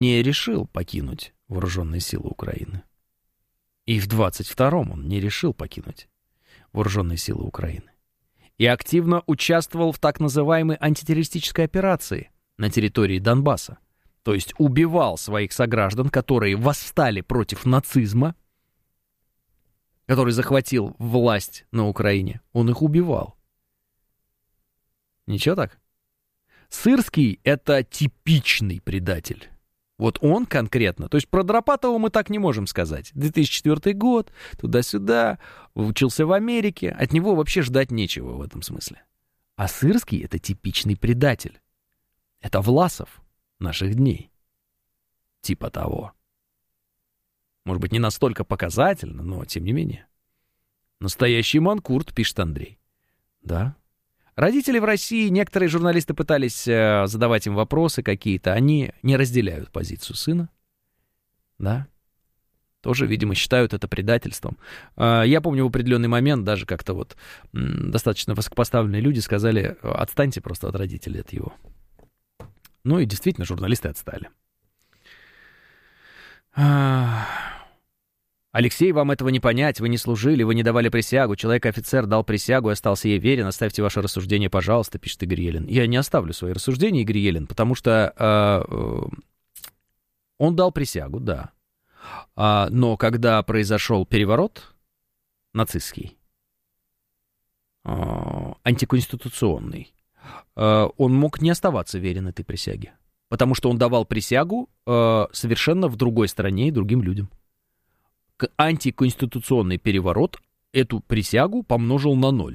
не решил покинуть вооруженные силы Украины. И в 22-м он не решил покинуть вооруженные силы Украины. И активно участвовал в так называемой антитеррористической операции на территории Донбасса. То есть убивал своих сограждан, которые восстали против нацизма, который захватил власть на Украине. Он их убивал. Ничего так? Сырский — это типичный предатель. Вот он конкретно. То есть про Дропатова мы так не можем сказать. 2004 год, туда-сюда, учился в Америке. От него вообще ждать нечего в этом смысле. А Сырский — это типичный предатель. Это Власов наших дней. Типа того. Может быть, не настолько показательно, но тем не менее. Настоящий манкурт, пишет Андрей. Да. Родители в России, некоторые журналисты пытались задавать им вопросы какие-то, они не разделяют позицию сына. Да. Тоже, видимо, считают это предательством. Я помню, в определенный момент даже как-то вот достаточно высокопоставленные люди сказали: отстаньте просто от родителей, от его. Ну и действительно, журналисты отстали. Алексей, вам этого не понять, вы не служили, вы не давали присягу, человек-офицер дал присягу и остался ей верен, оставьте ваше рассуждение, пожалуйста, пишет Игорь Елен. Я не оставлю свои рассуждения, Игорь Елен, потому что он дал присягу, да, но когда произошел переворот нацистский, антиконституционный, он мог не оставаться верен этой присяге, потому что он давал присягу совершенно в другой стране и другим людям. Антиконституционный переворот эту присягу помножил на 0.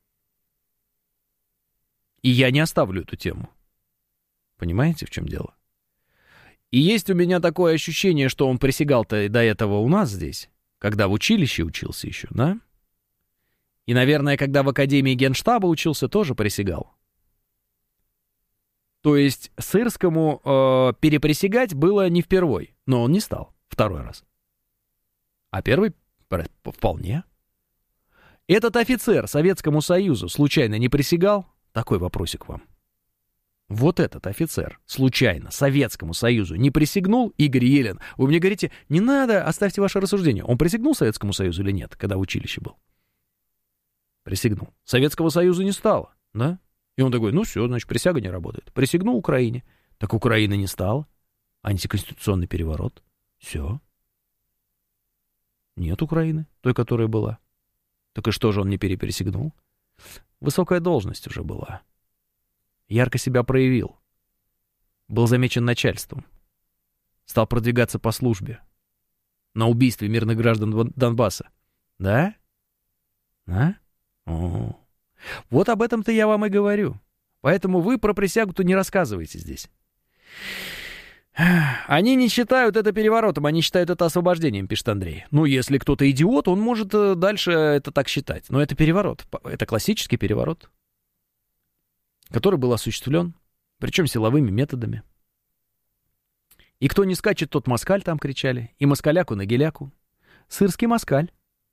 И я не оставлю эту тему. Понимаете, в чем дело? И есть у меня такое ощущение, что он присягал-то до этого у нас здесь, когда в училище учился еще, да? И, наверное, когда в Академии Генштаба учился, тоже присягал. То есть Сырскому переприсягать было не впервой, но он не стал второй раз. А первый вполне. Этот офицер Советскому Союзу случайно не присягал? Такой вопросик вам. Вот этот офицер случайно Советскому Союзу не присягнул, Игорь Елен? Вы мне говорите, не надо, оставьте ваше рассуждение. Он присягнул Советскому Союзу или нет, когда в училище был? Присягнул. Советского Союза не стало, да? И он такой, ну все, значит, присяга не работает. Присягнул Украине. Так Украины не стало. Антиконституционный переворот. Все. Нет Украины, той, которая была. Так и что же он не пересягнул? Высокая должность уже была. Ярко себя проявил. Был замечен начальством. Стал продвигаться по службе. На убийстве мирных граждан Донбасса. Да? А? О. Вот об этом-то я вам и говорю. Поэтому вы про присягу-то не рассказываете здесь. Они не считают это переворотом, они считают это освобождением, пишет Андрей. Ну, если кто-то идиот, он может дальше это так считать. Но это переворот. Это классический переворот, который был осуществлен, причем силовыми методами. И кто не скачет, тот москаль, там кричали. И москаляку на геляку. Сырский москаль.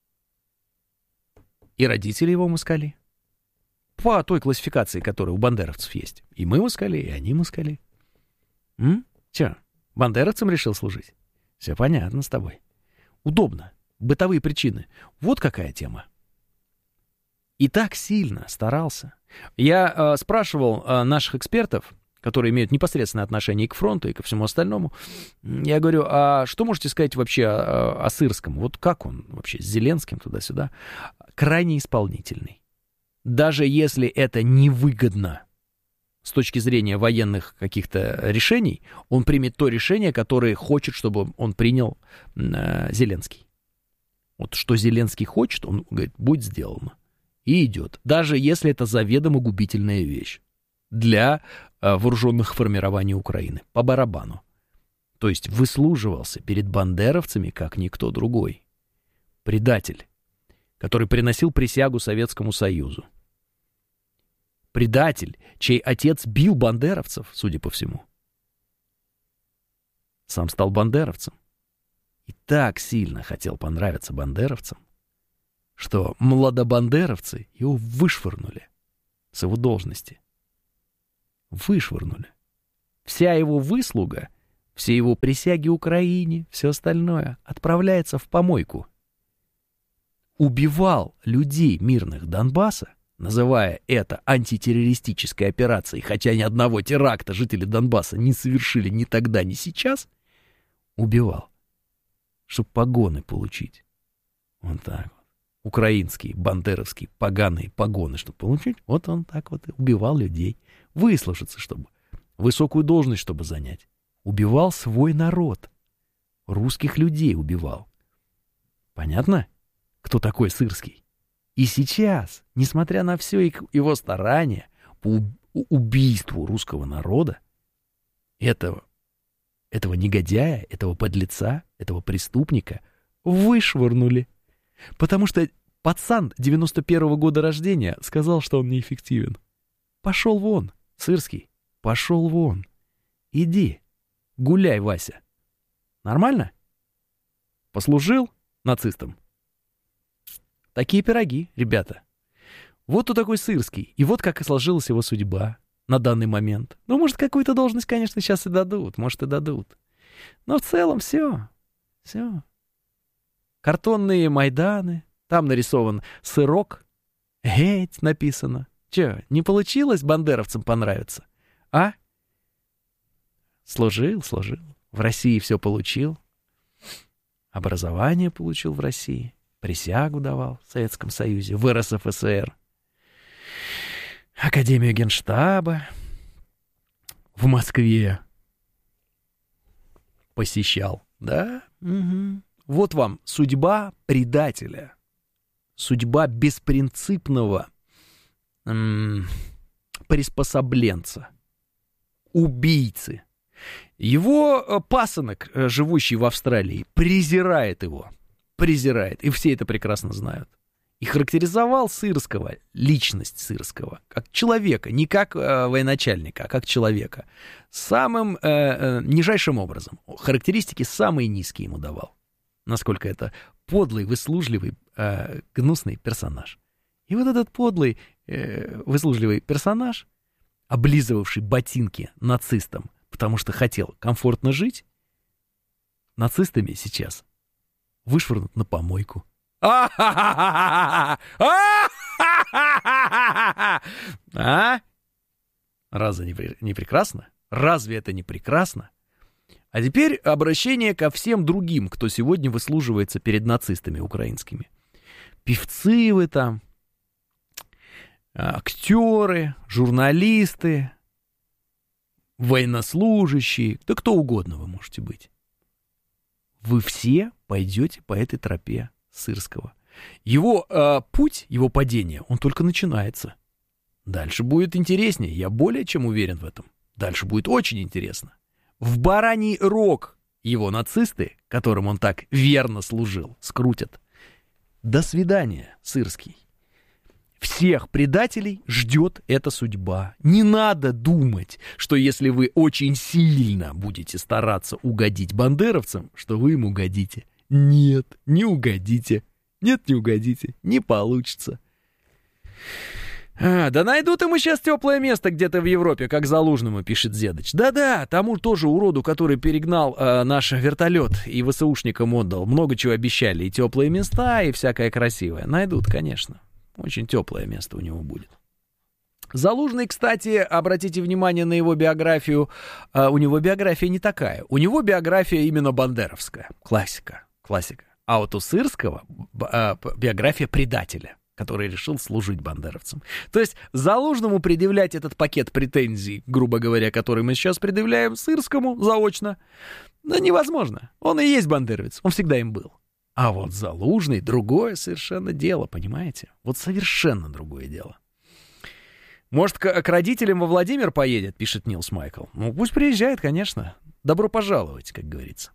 И родители его москали. По той классификации, которая у бандеровцев есть. И мы москали, и они москали. Че, бандеровцам решил служить? Все понятно с тобой. Удобно. Бытовые причины. Вот какая тема. И так сильно старался. Я спрашивал наших экспертов, которые имеют непосредственное отношение и к фронту, и ко всему остальному. Я говорю, а что можете сказать вообще о Сырском? Вот как он вообще с Зеленским туда-сюда? Крайне исполнительный. Даже если это невыгодно с точки зрения военных каких-то решений, он примет то решение, которое хочет, чтобы он принял Зеленский. Вот что Зеленский хочет, он говорит, будет сделано. И идет. Даже если это заведомо губительная вещь для вооруженных формирований Украины. По барабану. То есть выслуживался перед бандеровцами, как никто другой. Предатель, который приносил присягу Советскому Союзу. Предатель, чей отец бил бандеровцев, судя по всему. Сам стал бандеровцем. И так сильно хотел понравиться бандеровцам, что младобандеровцы его вышвырнули с его должности. Вышвырнули. Вся его выслуга все его присяги Украине, все остальное отправляется в помойку. Убивал людей мирных Донбасса, называя это антитеррористической операцией, хотя ни одного теракта жители Донбасса не совершили ни тогда, ни сейчас, убивал, чтобы погоны получить. Вот так вот. Украинские, бандеровские, поганые погоны, чтобы получить, вот он так вот и убивал людей. Выслушаться, чтобы, высокую должность, чтобы занять. Убивал свой народ. Русских людей убивал. Понятно, кто такой Сырский? И сейчас, несмотря на все его старания по убийству русского народа, этого негодяя, этого подлеца, этого преступника вышвырнули. Потому что пацан 91-го года рождения сказал, что он неэффективен. Пошел вон, Сырский, пошел вон. Иди, гуляй, Вася. Нормально? Послужил нацистам? Такие пироги, ребята. Вот кто такой Сырский. И вот как и сложилась его судьба на данный момент. Ну, может, какую-то должность, конечно, сейчас и дадут. Может, и дадут. Но в целом все. Все. Картонные Майданы. Там нарисован сырок. Геть написано. Че, не получилось бандеровцам понравиться? А? Служил. В России все получил. Образование получил в России. Присягу давал в Советском Союзе, в РСФСР. Академию Генштаба в Москве посещал. Да? Угу. Вот вам судьба предателя. Судьба беспринципного приспособленца. Убийцы. Его пасынок, живущий в Австралии, презирает его. Презирает. И все это прекрасно знают. И характеризовал Сырского, личность Сырского, как человека, не как военачальника, а как человека. Самым нижайшим образом. Характеристики самые низкие ему давал. Насколько это подлый, выслужливый, гнусный персонаж. И вот этот подлый, выслужливый персонаж, облизывавший ботинки нацистам, потому что хотел комфортно жить, нацистами сейчас вышвырнут на помойку. А? Разве не прекрасно? Разве это не прекрасно? А теперь обращение ко всем другим, кто сегодня выслуживается перед нацистами украинскими. Певцы вы там, актеры, журналисты, военнослужащие, да кто угодно вы можете быть. Вы все пойдете по этой тропе Сырского. Его путь, его падение, он только начинается. Дальше будет интереснее, я более чем уверен в этом. Дальше будет очень интересно. В бараний рог его нацисты, которым он так верно служил, скрутят. До свидания, Сырский. Всех предателей ждет эта судьба. Не надо думать, что если вы очень сильно будете стараться угодить бандеровцам, что вы им угодите. Нет, не угодите. Нет, не угодите. Не получится. Да найдут ему сейчас теплое место где-то в Европе, как Залужному, пишет Зедыч. Да-да, тому тоже уроду, который перегнал наш вертолет и ВСУшникам отдал. Много чего обещали. И теплые места, и всякое красивое. Найдут, конечно. Очень теплое место у него будет. Залужный, кстати, обратите внимание на его биографию. У него биография не такая. У него биография именно бандеровская. Классика. А вот у Сырского биография предателя, который решил служить бандеровцам. То есть Залужному предъявлять этот пакет претензий, грубо говоря, который мы сейчас предъявляем Сырскому заочно, да невозможно. Он и есть бандеровец. Он всегда им был. А вот Залужный — другое совершенно дело, понимаете? Вот совершенно другое дело. Может, к родителям во Владимир поедет, пишет Нилс Майкл. Ну, пусть приезжает, конечно. Добро пожаловать, как говорится.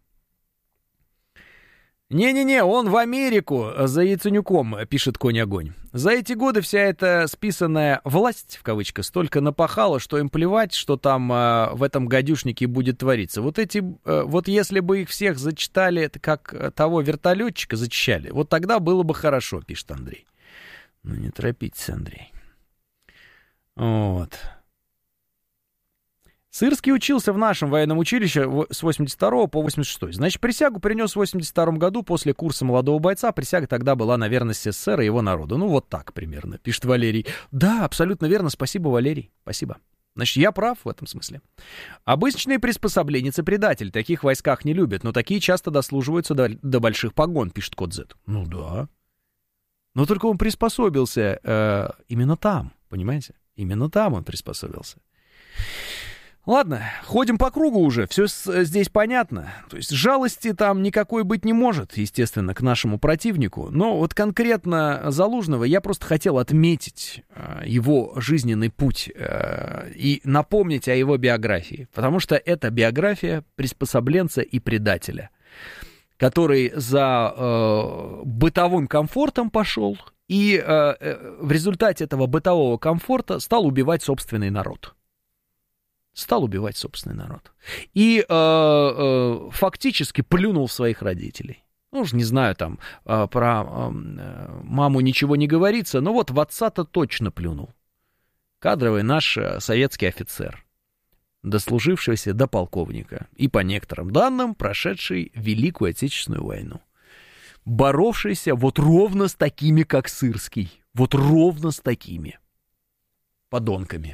Не-не-не, он в Америку за Яценюком, пишет Конь-Огонь. За эти годы вся эта списанная «власть», в кавычках, столько напахала, что им плевать, что там в этом гадюшнике будет твориться. Вот если бы их всех зачитали, как того вертолетчика зачищали, вот тогда было бы хорошо, пишет Андрей. Ну, не торопитесь, Андрей. Вот. Сырский учился в нашем военном училище с 82 по 86. Значит, присягу принес в 82 году после курса молодого бойца. Присяга тогда была на верность СССР и его народу. Ну, вот так примерно, пишет Валерий. Да, абсолютно верно. Спасибо, Валерий. Спасибо. Значит, я прав в этом смысле. Обычные приспособленцы предатель. Таких в войсках не любят, но такие часто дослуживаются до больших погон, пишет Код Z. Ну да. Но только он приспособился именно там, понимаете? Именно там он приспособился. Ладно, ходим по кругу уже, все здесь понятно. То есть жалости там никакой быть не может, естественно, к нашему противнику. Но вот конкретно Залужного я просто хотел отметить его жизненный путь и напомнить о его биографии. Потому что это биография приспособленца и предателя, который за бытовым комфортом пошел и в результате этого бытового комфорта стал убивать собственный народ. Стал убивать собственный народ. И фактически плюнул в своих родителей. Ну, уж не знаю, там про маму ничего не говорится, но вот в отца-то точно плюнул. Кадровый наш советский офицер, дослужившийся до полковника. И по некоторым данным, прошедший Великую Отечественную войну. Боровшийся вот ровно с такими, как Сырский. Вот ровно с такими подонками.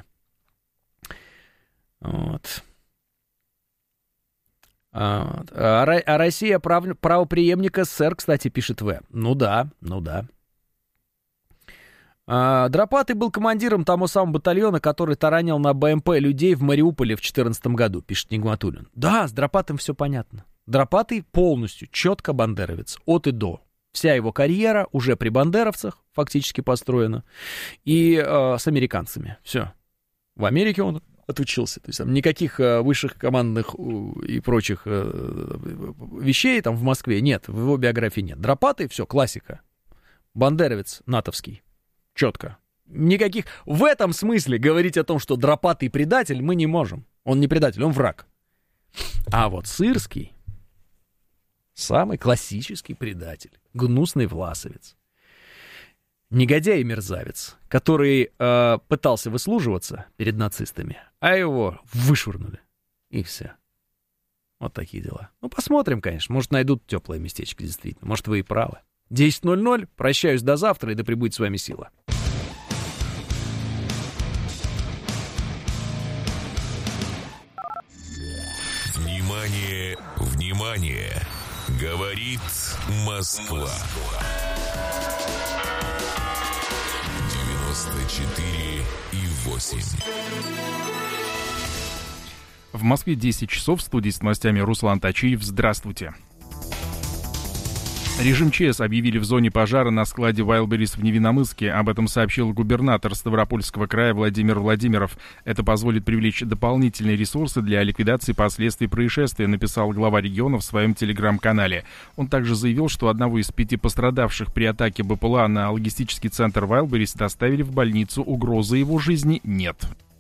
Вот. А Россия правопреемник СССР, кстати, пишет В. Ну да. Дропатый был командиром того самого батальона, который таранил на БМП людей в Мариуполе в 2014 году, пишет Нигматуллин. Да, с Дропатым все понятно. Дропатый полностью, четко бандеровец, от и до. Вся его карьера уже при бандеровцах фактически построена. И с американцами. Все. В Америке он отучился. То есть там никаких высших командных и прочих вещей там в Москве нет, в его биографии нет. Дропатый, все, классика. Бандеровец натовский. Четко. Никаких... В этом смысле говорить о том, что Дропатый предатель, мы не можем. Он не предатель, он враг. А вот Сырский самый классический предатель. Гнусный власовец. Негодяй и мерзавец, который пытался выслуживаться перед нацистами, а его вышвырнули. И все. Вот такие дела. Ну, посмотрим, конечно. Может, найдут теплое местечко, действительно. Может, вы и правы. 10:00. Прощаюсь до завтра, и да пребудет с вами сила. Внимание, внимание! Говорит Москва. 94,8. В Москве 10 часов. В студии с новостями Руслан Тачиев. Здравствуйте. Режим ЧС объявили в зоне пожара на складе Wildberries в Невинномысске. Об этом сообщил губернатор Ставропольского края Владимир Владимиров. Это позволит привлечь дополнительные ресурсы для ликвидации последствий происшествия, написал глава региона в своем телеграм-канале. Он также заявил, что одного из 5 пострадавших при атаке БПЛА на логистический центр Wildberries доставили в больницу. Угрозы его жизни нет.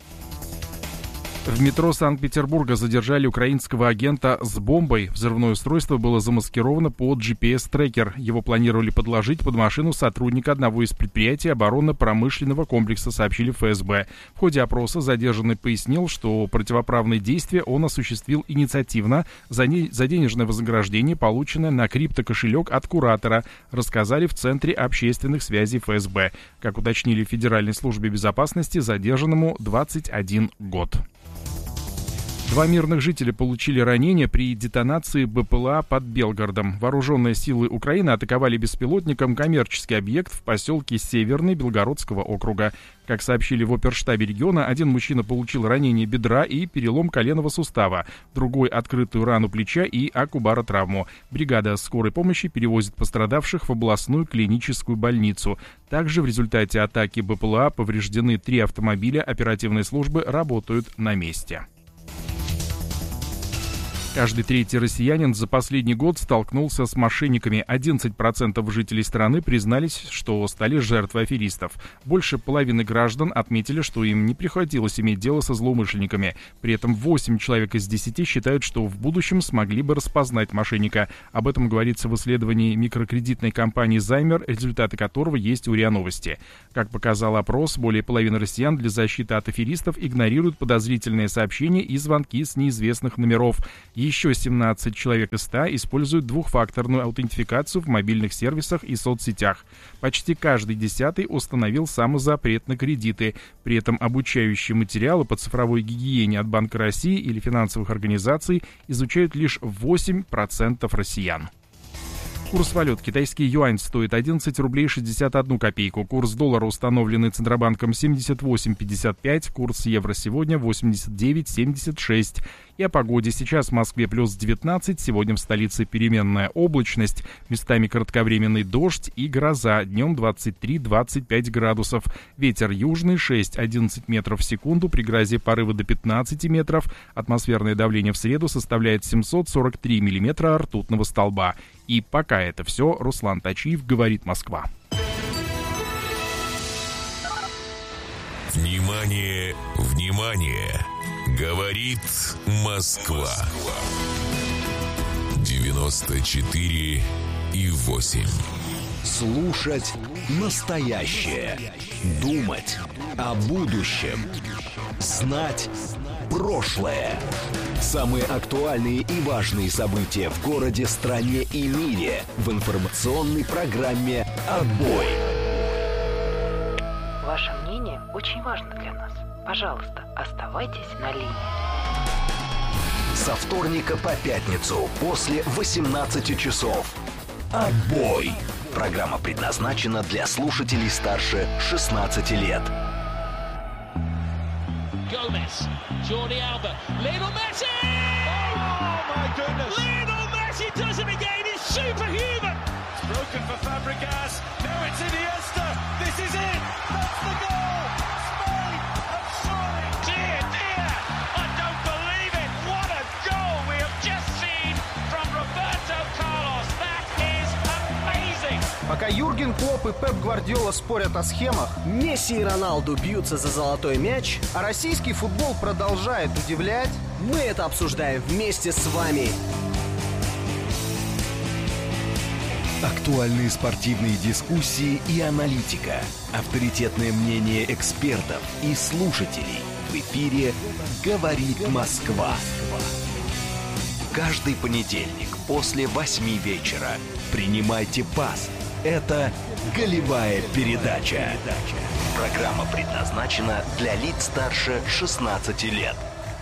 В метро Санкт-Петербурга задержали украинского агента с бомбой. Взрывное устройство было замаскировано под GPS-трекер. Его планировали подложить под машину сотрудника одного из предприятий оборонно-промышленного комплекса, сообщили ФСБ. В ходе опроса задержанный пояснил, что противоправные действия он осуществил инициативно за денежное вознаграждение, полученное на криптокошелек от куратора, рассказали в Центре общественных связей ФСБ. Как уточнили в Федеральной службе безопасности, задержанному 21 год. 2 мирных жителя получили ранения при детонации БПЛА под Белгородом. Вооруженные силы Украины атаковали беспилотником коммерческий объект в поселке Северный Белгородского округа. Как сообщили в оперштабе региона, один мужчина получил ранение бедра и перелом коленного сустава, другой — открытую рану плеча и акубаротравму. Бригада скорой помощи перевозит пострадавших в областную клиническую больницу. Также в результате атаки БПЛА повреждены 3 автомобиля, оперативные службы работают на месте. Каждый третий россиянин за последний год столкнулся с мошенниками. 11% жителей страны признались, что стали жертвой аферистов. Больше половины граждан отметили, что им не приходилось иметь дело со злоумышленниками. При этом 8 человек из 10 считают, что в будущем смогли бы распознать мошенника. Об этом говорится в исследовании микрокредитной компании «Займер», результаты которого есть у РИА Новости. Как показал опрос, более половины россиян для защиты от аферистов игнорируют подозрительные сообщения и звонки с неизвестных номеров. Еще 17 человек из 100 используют двухфакторную аутентификацию в мобильных сервисах и соцсетях. Почти каждый 10-й установил самозапрет на кредиты. При этом обучающие материалы по цифровой гигиене от Банка России или финансовых организаций изучают лишь 8% россиян. Курс валют. Китайский юань стоит 11 рублей 61 копейку. Курс доллара, установленный Центробанком, 78,55. Курс евро сегодня 89,76. И о погоде. Сейчас в Москве плюс 19. Сегодня в столице переменная облачность. Местами кратковременный дождь и гроза. Днем 23-25 градусов. Ветер южный 6-11 метров в секунду. При грозе порывы до 15 метров. Атмосферное давление в среду составляет 743 миллиметра ртутного столба. И пока это все. Руслан Тачиев, говорит Москва. Внимание, внимание! Говорит Москва. 94,8. Слушать настоящее. Думать о будущем. Знать прошлое. Самые актуальные и важные события в городе, стране и мире в информационной программе «Отбой». Ваше мнение очень важно для нас. Пожалуйста, оставайтесь на линии. Со вторника по пятницу после 18 часов. «Отбой». Программа предназначена для слушателей старше 16 лет. Gomez, Jordi Alba, Lionel Messi! Oh my goodness! Lionel Messi does it again. He's superhuman. It's broken for Fabregas. Now it's Iniesta. This is it. That's the goal. Spain have soared. Dear, dear, I don't believe it. What a goal we have just seen from Roberto Carlos. That is amazing. Пока Юрген Клопп и Пеп Гвардиола спорят о схемах, Месси и Роналду бьются за золотой мяч, а российский футбол продолжает удивлять, мы это обсуждаем вместе с вами. Актуальные спортивные дискуссии и аналитика. Авторитетное мнение экспертов и слушателей. В эфире «Говорит Москва». Каждый понедельник после 8 вечера принимайте пас. Это «Голевая передача». Программа предназначена для лиц старше 16 лет.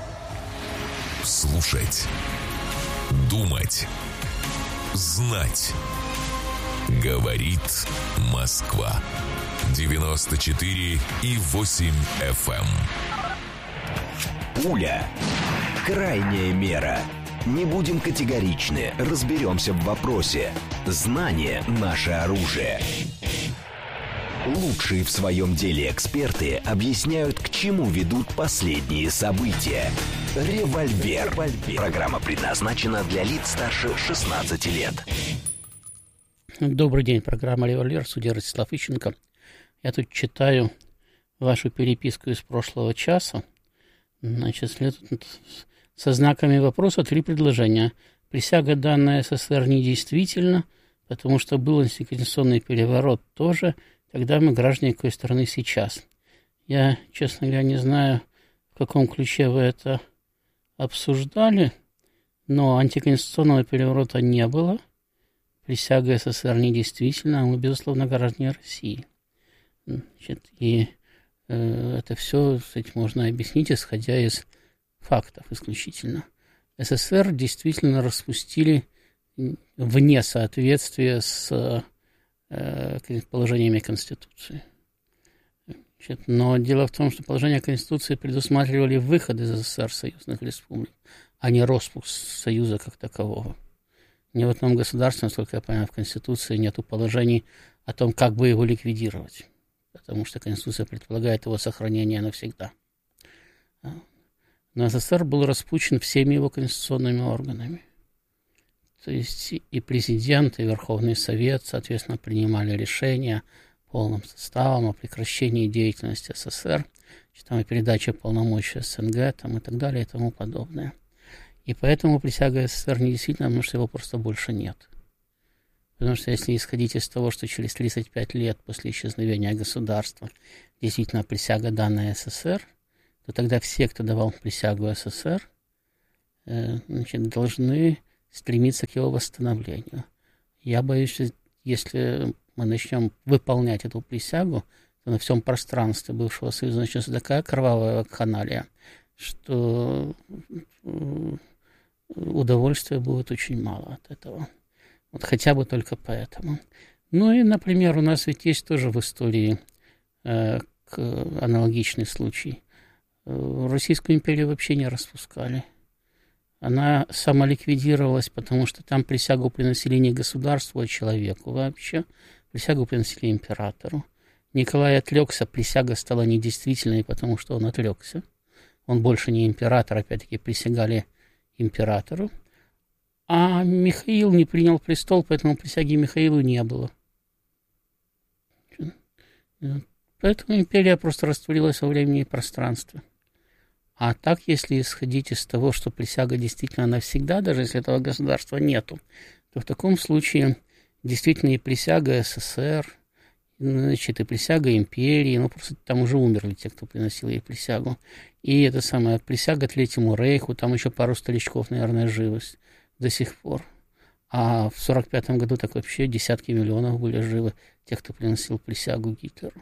Слушать. Думать. Знать. Говорит Москва. 94,8 FM. Пуля. Крайняя мера. Не будем категоричны, разберемся в вопросе. Знание – наше оружие. Лучшие в своем деле эксперты объясняют, к чему ведут последние события. «Револьвер». Программа предназначена для лиц старше 16 лет. Добрый день, программа «Револьвер», судья Ростислав Ищенко. Я тут читаю вашу переписку из прошлого часа. Значит, следует со знаками вопроса 3 предложения. Присяга, данная СССР, недействительна, потому что был антиконституционный переворот тоже. Тогда мы граждане какой страны сейчас. Я, честно говоря, не знаю, в каком ключе вы это обсуждали, но антиконституционного переворота не было. Присяга СССР недействительна, а мы, безусловно, граждане России. Значит, и это все, кстати, можно объяснить, исходя из фактов исключительно. СССР действительно распустили вне соответствия с положениями Конституции. Значит, но дело в том, что положения Конституции предусматривали выход из СССР союзных республик, а не распуск Союза как такового. Ни в одном государстве, насколько я понимаю, в Конституции нету положений о том, как бы его ликвидировать, потому что Конституция предполагает его сохранение навсегда. Но СССР был распущен всеми его конституционными органами. То есть и президент, и Верховный Совет, соответственно, принимали решения полным составом о прекращении деятельности СССР, там, о передаче полномочий СНГ там, и так далее и тому подобное. И поэтому присяга СССР не действительно, потому что его просто больше нет. Потому что если исходить из того, что через 35 лет после исчезновения государства действительно присяга данная СССР, то тогда все, кто давал присягу СССР, значит, должны стремиться к его восстановлению. Я боюсь, что если мы начнем выполнять эту присягу, то на всем пространстве бывшего Союза начнется такая кровавая вакханалия, что удовольствия будет очень мало от этого. Вот хотя бы только поэтому. Ну и, например, у нас ведь есть тоже в истории аналогичный случай. Российскую империю вообще не распускали. Она самоликвидировалась, потому что там присягу приносили не государству, а человеку вообще. Присягу приносили императору. Николай отлегся, присяга стала недействительной, потому что он отлегся. Он больше не император, опять-таки присягали императору. А Михаил не принял престол, поэтому присяги Михаилу не было. Поэтому империя просто растворилась во времени и пространстве. А так, если исходить из того, что присяга действительно навсегда, даже если этого государства нету, то в таком случае действительно и присяга СССР, значит, и присяга империи, ну, просто там уже умерли те, кто приносил ей присягу. И это самая присяга Третьему Рейху, там еще пару старичков, наверное, живы до сих пор. А в 1945 году так вообще десятки миллионов были живы, тех, кто приносил присягу Гитлеру.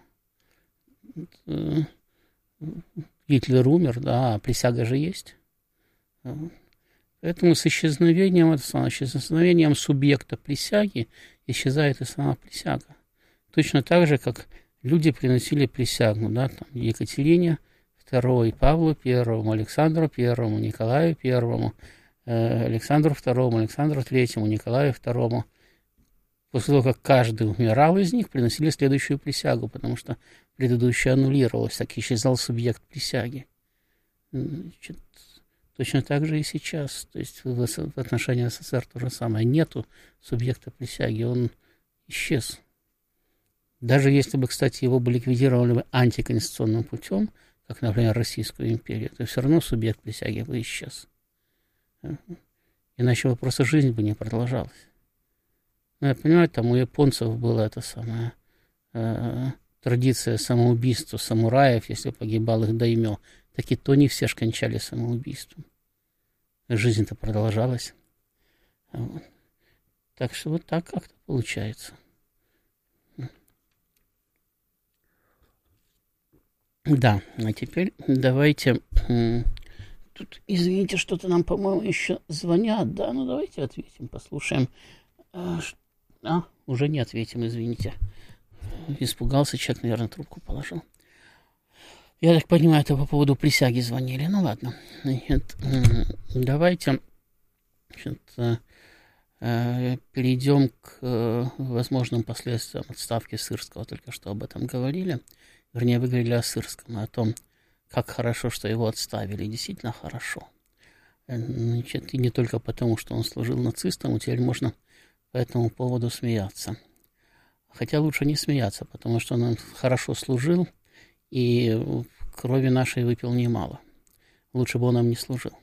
Гитлер умер, да, а присяга же есть. Поэтому с исчезновением субъекта присяги исчезает и сама присяга. Точно так же, как люди приносили присягу, да, там, Екатерине II, Павлу I, Александру I, Николаю I, Александру II, Александру III, Николаю II. После того, как каждый умирал из них, приносили следующую присягу, потому что предыдущая аннулировалась, так исчезал субъект присяги. Значит, точно так же и сейчас. То есть в отношении СССР то же самое. Нету субъекта присяги, он исчез. Даже если бы, кстати, его бы ликвидировали бы антиконституционным путем, как, например, Российскую империю, то все равно субъект присяги бы исчез. Иначе бы просто жизнь бы не продолжалась. Ну, я понимаю, там у японцев была эта самая традиция самоубийства самураев, если погибал их даймё. Так и то не все ж кончали самоубийством. Жизнь-то продолжалась. Вот. Так что вот так как-то получается. Да, а теперь давайте... Тут, извините, что-то нам, по-моему, еще звонят. Да, ну давайте ответим, послушаем. Уже не ответим, извините. Испугался, человек, наверное, трубку положил. Я так понимаю, это по поводу присяги звонили. Ну ладно. Значит, давайте перейдем к возможным последствиям отставки Сырского. Только что об этом говорили. Вернее, вы говорили о Сырском, о том, как хорошо, что его отставили. Действительно хорошо. Значит, и не только потому, что он служил нацистам, теперь можно по этому поводу смеяться. Хотя лучше не смеяться, потому что он хорошо служил и крови нашей выпил немало. Лучше бы он нам не служил.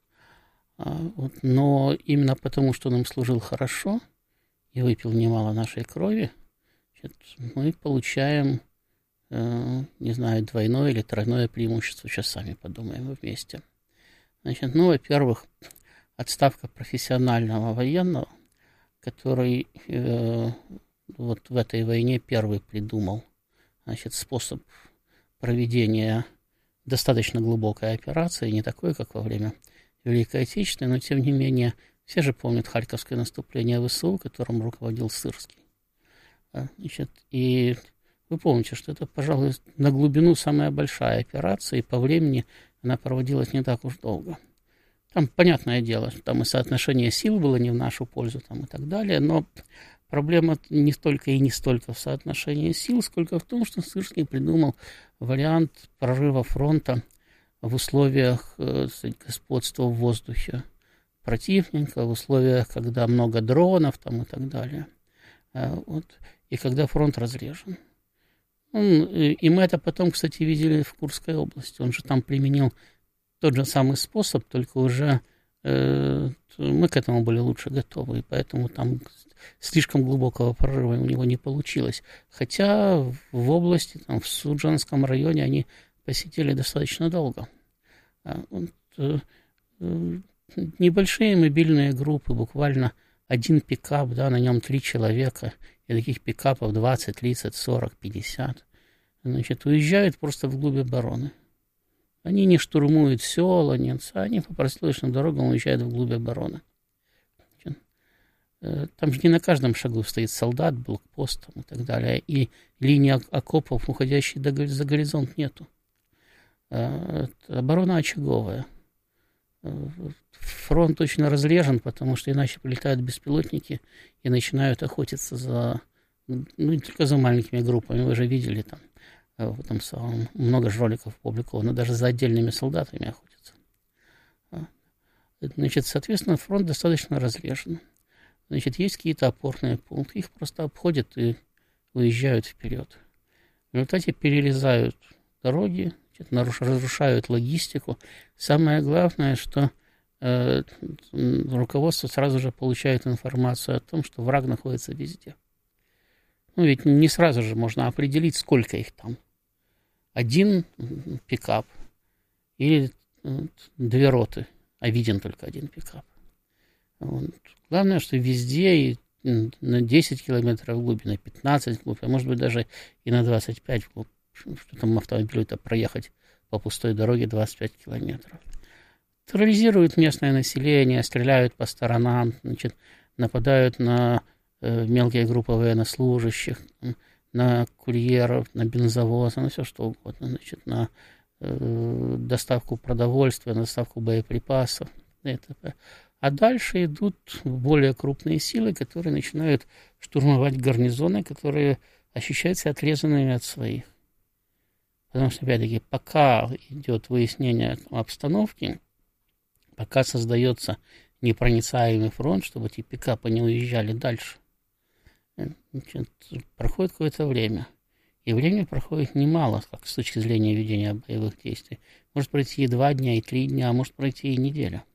Но именно потому, что он нам служил хорошо и выпил немало нашей крови, значит, мы получаем, не знаю, двойное или тройное преимущество. Сейчас сами подумаем вместе. Значит, ну, во-первых, отставка профессионального военного, который вот в этой войне первый придумал, значит, способ проведения достаточно глубокой операции, не такой, как во время Великой Отечественной, но тем не менее, все же помнят Харьковское наступление ВСУ, которым руководил Сырский. Значит, и вы помните, что это, пожалуй, на глубину самая большая операция, и по времени она проводилась не так уж долго. Там, понятное дело, там и соотношение сил было не в нашу пользу там, и так далее, но проблема не столько и не столько в соотношении сил, сколько в том, что Сырский придумал вариант прорыва фронта в условиях господства в воздухе противника, в условиях, когда много дронов там, и так далее. Вот, и когда фронт разрежен. И мы это потом, кстати, видели в Курской области. Он же там применил тот же самый способ, только уже мы к этому были лучше готовы, и поэтому там слишком глубокого прорыва у него не получилось. Хотя в области, там, в Суджанском районе они посидели достаточно долго. Небольшие мобильные группы, буквально один пикап, да, на нем 3 человека, и таких пикапов 20, 30, 40, 50, значит, уезжают просто вглубь обороны. Они не штурмуют села, нет, они по проселочным дорогам уезжают вглубь обороны. Там же не на каждом шагу стоит солдат, блокпост и так далее, и линии окопов, уходящей за горизонт, нету. Оборона очаговая. Фронт точно разрежен, потому что иначе прилетают беспилотники и начинают охотиться за, не только за маленькими группами, вы же видели там, в этом самом, много же роликов опубликовано, даже за отдельными солдатами охотятся. Значит, соответственно, фронт достаточно разрежен. Значит, есть какие-то опорные пункты, их просто обходят и уезжают вперед. В результате перерезают дороги, разрушают логистику. Самое главное, что руководство сразу же получает информацию о том, что враг находится везде. Ну, ведь не сразу же можно определить, сколько их там. 1 пикап или 2 роты, а виден только 1 пикап. Вот. Главное, что везде и на 10 километров вглубь, на 15 вглубь, а может быть даже и на 25 вглубь, что там автомобилю-то проехать по пустой дороге 25 километров. Терроризируют местное население, стреляют по сторонам, значит, нападают на мелкие группы военнослужащих, на курьеров, на бензовозы, на все что угодно, значит, на доставку продовольствия, на доставку боеприпасов. А дальше идут более крупные силы, которые начинают штурмовать гарнизоны, которые ощущают себя отрезанными от своих. Потому что, опять-таки, пока идет выяснение обстановки, пока создается непроницаемый фронт, чтобы эти пикапы не уезжали дальше, значит, проходит какое-то время. И время проходит немало, как с точки зрения ведения боевых действий. Может пройти и 2 дня, и 3 дня, а может пройти и неделя.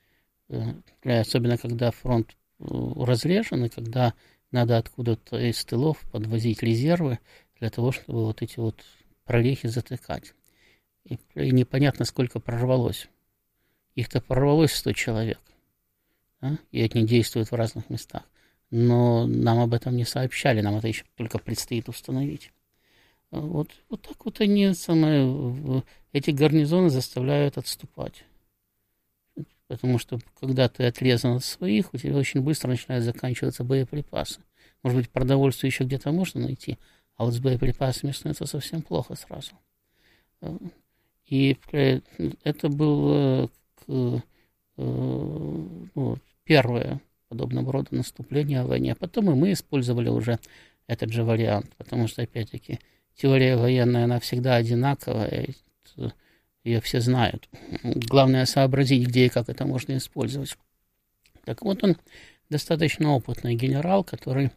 Особенно, когда фронт разрежен, и когда надо откуда-то из тылов подвозить резервы для того, чтобы вот эти вот прорехи затыкать. И непонятно, сколько прорвалось. Их-то прорвалось 100 человек. Да? И они действуют в разных местах. Но нам об этом не сообщали, нам это еще только предстоит установить. Вот так вот они эти гарнизоны заставляют отступать. Потому что, когда ты отрезан от своих, у тебя очень быстро начинают заканчиваться боеприпасы. Может быть, продовольствие еще где-то можно найти, а вот с боеприпасами становится совсем плохо сразу. И это было первое подобного рода наступление в войне. Потом и мы использовали уже этот же вариант, потому что, опять-таки, теория военная, она всегда одинаковая, ее все знают. Главное сообразить, где и как это можно использовать. Так вот, он достаточно опытный генерал, который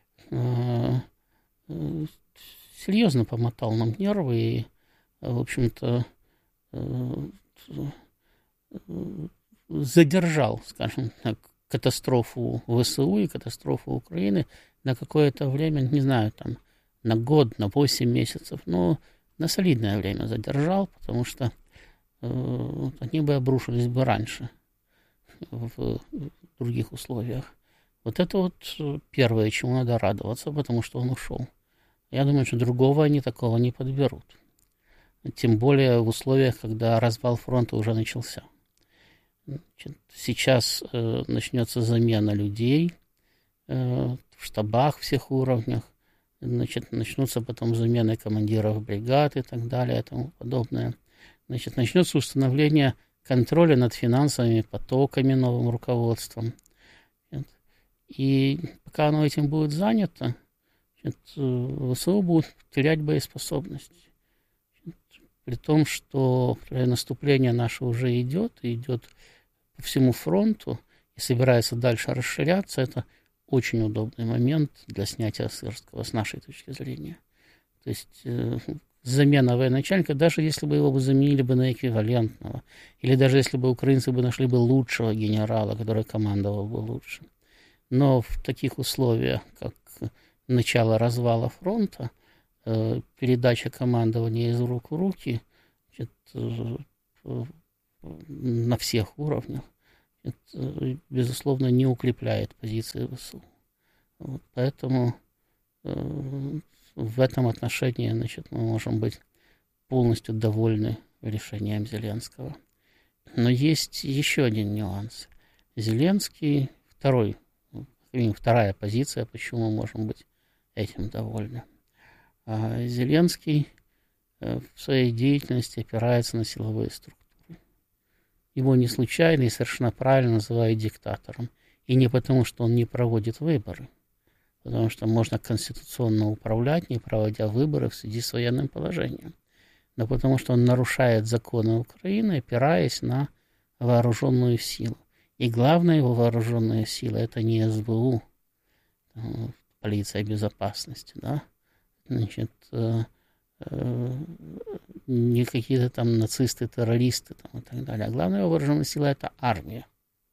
серьезно помотал нам нервы и, в общем-то, задержал, скажем так, катастрофу ВСУ и катастрофу Украины на какое-то время, не знаю, там, на год, на 8 месяцев, но на солидное время задержал, потому что они бы обрушились бы раньше в других условиях. Вот это вот первое, чему надо радоваться, потому что он ушел. Я думаю, что другого они такого не подберут. Тем более в условиях, когда развал фронта уже начался. Значит, сейчас начнется замена людей в штабах всех уровнях. Значит, начнутся потом замены командиров бригад и так далее и тому подобное. Значит, начнется установление контроля над финансовыми потоками новым руководством. И пока оно этим будет занято, ВСУ будут терять боеспособность. при том, что наступление наше уже идет по всему фронту и собирается дальше расширяться. Это очень удобный момент для снятия Сырского, с нашей точки зрения. То есть замена военачальника, даже если бы его заменили бы на эквивалентного, или даже если бы украинцы бы нашли бы лучшего генерала, который командовал бы лучше. Но в таких условиях, как начало развала фронта, передача командования из рук в руки, на всех уровнях, это, безусловно, не укрепляет позиции ВСУ. Вот, поэтому в этом отношении, мы можем быть полностью довольны решением Зеленского. Но есть еще один нюанс. Зеленский, вторая позиция, почему мы можем быть этим довольны. Зеленский в своей деятельности опирается на силовые структуры. Его не случайно и совершенно правильно называют диктатором. И не потому, что он не проводит выборы, потому что можно конституционно управлять, не проводя выборы в связи с военным положением. Но потому что он нарушает законы Украины, опираясь на вооруженную силу. И главная его вооруженная сила — это не СБУ, полиция безопасности, да? Не какие-то там нацисты, террористы и так далее. А главная вооруженная сила — это армия.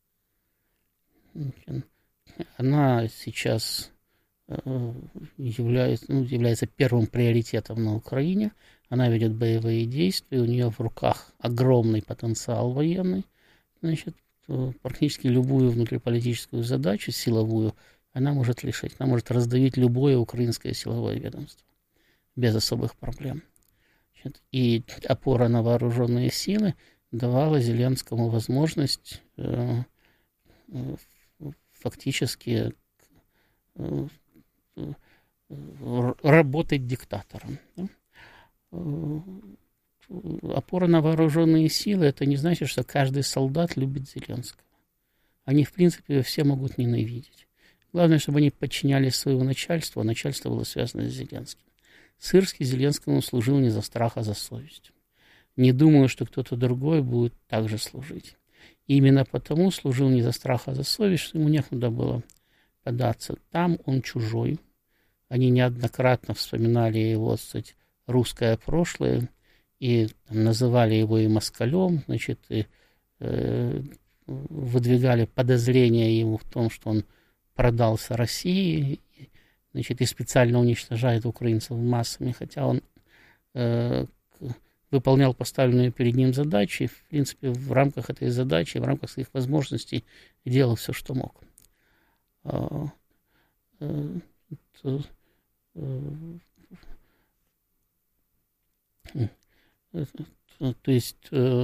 Она сейчас является первым приоритетом на Украине. Она ведет боевые действия, у нее в руках огромный потенциал военный. Практически любую внутриполитическую задачу, силовую, она может решить. Она может раздавить любое украинское силовое ведомство без особых проблем. И опора на вооруженные силы давала Зеленскому возможность фактически работать диктатором. Опора на вооруженные силы — это не значит, что каждый солдат любит Зеленского. Они, в принципе, все могут ненавидеть. Главное, чтобы они подчинялись своему начальству, а начальство было связано с Зеленским. Сырский Зеленскому служил не за страх, а за совесть. Не думаю, что кто-то другой будет так же служить. И именно потому служил не за страх, а за совесть, что ему некуда было податься. Там он чужой. Они неоднократно вспоминали его, кстати, русское прошлое, и называли его и москалем, и выдвигали подозрения ему в том, что он продался России, и специально уничтожает украинцев массами, хотя он выполнял поставленные перед ним задачи, и, в принципе, в рамках этой задачи, в рамках своих возможностей делал все, что мог. То есть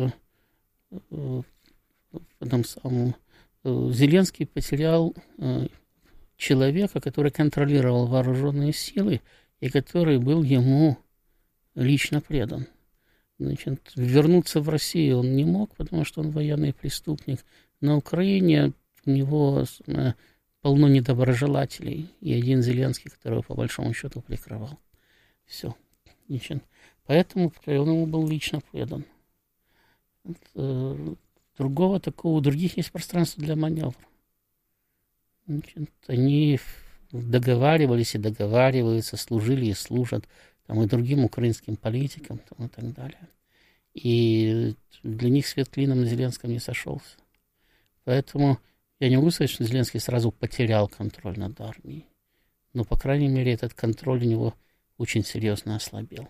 Зеленский потерял человека, который контролировал вооруженные силы и который был ему лично предан. Вернуться в Россию он не мог, потому что он военный преступник. На Украине у него полно недоброжелателей, и один Зеленский, которого по большому счету прикрывал. Все. Поэтому он ему был лично предан. Другого такого, у других есть пространство для маневра. Они договаривались и договариваются, служили и служат и другим украинским политикам и так далее. И для них свет клином на Зеленском не сошелся. Поэтому я не могу сказать, что Зеленский сразу потерял контроль над армией. Но, по крайней мере, этот контроль у него очень серьезно ослабел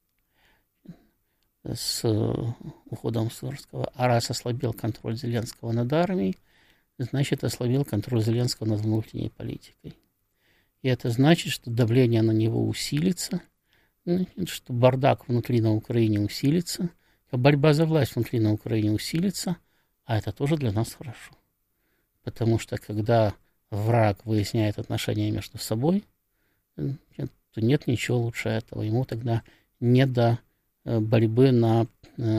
с уходом Сырского. А раз ослабел контроль Зеленского над армией, значит, ослабил контроль Зеленского над внутренней политикой. И это значит, что давление на него усилится, что бардак внутри на Украине усилится, борьба за власть внутри на Украине усилится, а это тоже для нас хорошо. Потому что когда враг выясняет отношения между собой, то нет ничего лучше этого. Ему тогда не до борьбы на